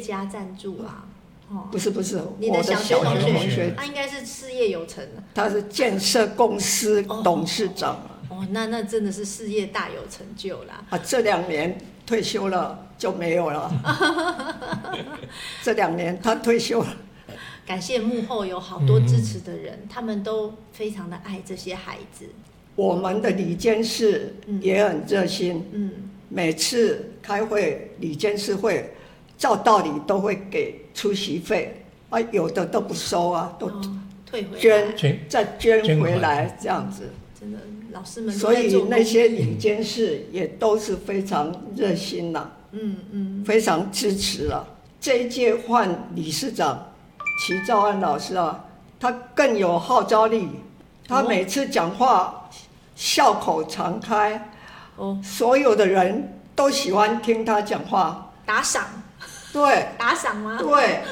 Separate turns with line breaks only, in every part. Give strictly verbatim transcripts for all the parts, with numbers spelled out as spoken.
家赞助啊。哦、
不是不是，
你的小学同
学同学，
他应该是事业有成的。
他是建设公司董事长啊。
哦，哦那那真的是事业大有成就啦。
啊，这两年退休了就没有了。这两年他退休了。
感谢幕后有好多支持的人，嗯、他们都非常的爱这些孩子。
我们的理监事也很热心，
嗯，
每次开会理监事会，照道理都会给出席费，啊，有的都不收啊，都
退回
捐再捐回来这样子。
真的，老师们
所以那些理监事也都是非常热心啦，
嗯嗯，
非常支持了。这一届换理事长齐兆安老师啊，他更有号召力，他每次讲话。笑口常开，
哦，
所有的人都喜欢听他讲话。
打赏，
对，
打赏吗？
对。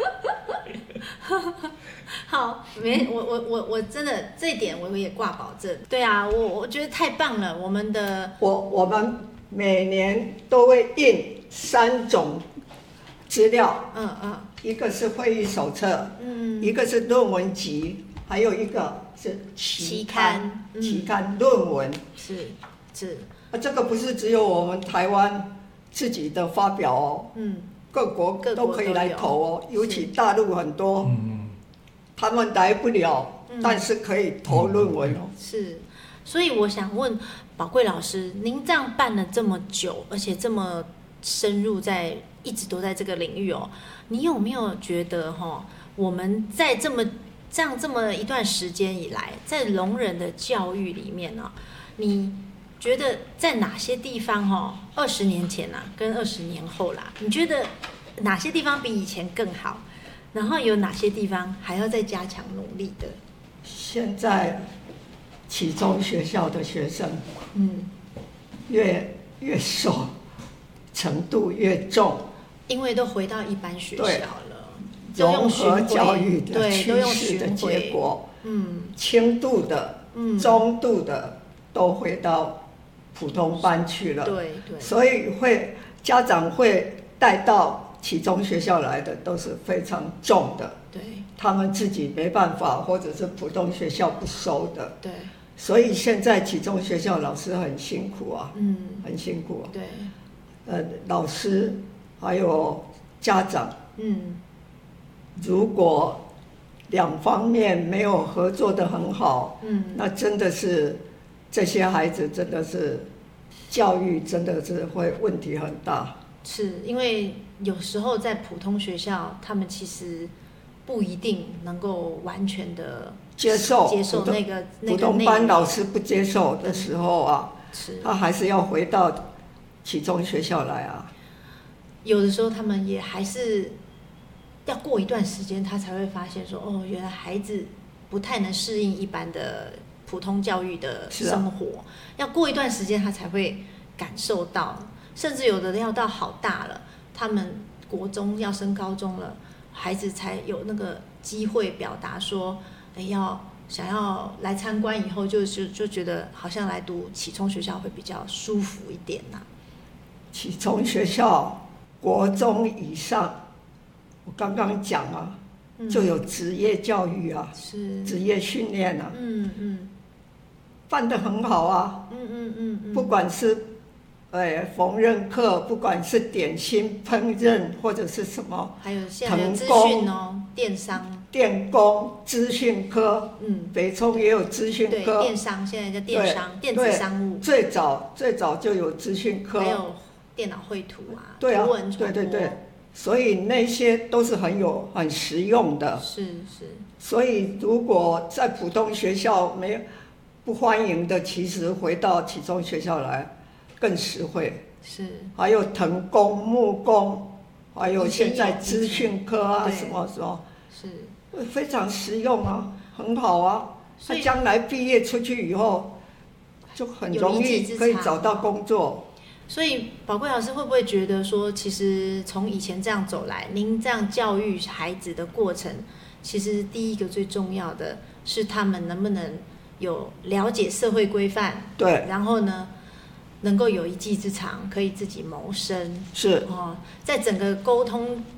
好，没我我我我真的这一点我也挂保证。对啊，我我觉得太棒了，我们的
我我们每年都会印三种资料，
嗯嗯，
一个是会议手册，
嗯，
一个是论文集，还有一个是期刊，
期刊，
期刊论文，
是是。
啊，这个不是只有我们台湾自己的发表哦，
嗯，
各国都可以来投哦，尤其大陆很多，
嗯，
他们来不了，嗯、但是可以投论文哦。
是，所以我想问宝贵老师，您这样办了这么久，而且这么深入在，一直都在这个领域哦，你有没有觉得哈、哦，我们在这么这样这么一段时间以来，在聋人的教育里面呢、哦，你觉得在哪些地方哦，二十年前啊，跟二十年后啦，你觉得哪些地方比以前更好？然后有哪些地方还要再加强努力的？
现在启聪学校的学生，
嗯，
越越受程度越重，
因为都回到一般学校了。
融合教育的趋势的结果，
嗯，
轻度的、嗯、中度的都回到普通班去了，
对对，
所以会家长会带到启聪学校来的都是非常重的，
对，
他们自己没办法，或者是普通学校不收的，
对，
所以现在启聪学校老师很辛苦啊，
嗯，
很辛苦啊，
对，
呃，老师还有家长，
嗯。
如果两方面没有合作得很好，嗯，那真的是这些孩子真的是教育真的是会问题很大。
是因为有时候在普通学校，他们其实不一定能够完全的
接受
接受那个
普通班老师不接受的时候啊，
是
他还是要回到启聪学校来啊。
有的时候他们也还是。要过一段时间，他才会发现说，哦，原来孩子不太能适应一般的普通教育的生活。啊、要过一段时间，他才会感受到，甚至有的要到好大了，他们国中要升高中了，孩子才有那个机会表达说，哎，要想要来参观以后就，就就觉得好像来读启聪学校会比较舒服一点呐、啊。
启聪学校国中以上。我刚刚讲啊，嗯、就有职业教育啊，
是
职业训练啊，
嗯嗯，
办得很好啊，
嗯嗯嗯嗯，
不管是，呃，缝纫课，不管是点心烹饪或者是什么，
还有现在有资讯哦，电商、
电工、资讯科，
嗯，
北聪也有资讯科，
对，电商现在叫电商，电子商务，
最早最早就有资讯科，
还有电脑绘图啊，
对啊，
图文传播，
对对对。所以那些都是很有很实用的，
是是。
所以如果在普通学校没不欢迎的，其实回到启聪学校来更实惠。
是。还
有藤工、木工，还有现在资讯科啊什么什么，是非常实用啊，很好啊。他将来毕业出去以后，就很容易可以找到工作。
所以宝贵老师会不会觉得说，其实从以前这样走来，您这样教育孩子的过程，其实第一个最重要的是他们能不能有了解社会规范，
对，
然后呢，能够有一技之长，可以自己谋生，
是
哦，在整个沟通